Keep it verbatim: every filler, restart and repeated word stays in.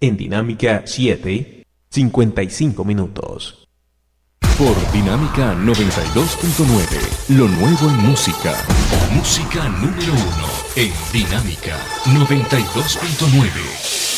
En Dinámica siete, cincuenta y cinco minutos. Por Dinámica noventa y dos punto nueve, lo nuevo en música. Música número uno en Dinámica noventa y dos punto nueve.